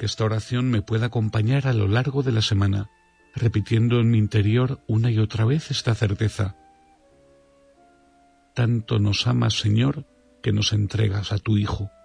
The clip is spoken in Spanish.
que esta oración me pueda acompañar a lo largo de la semana, repitiendo en mi interior una y otra vez esta certeza. Tanto nos amas, Señor, que nos entregas a tu Hijo.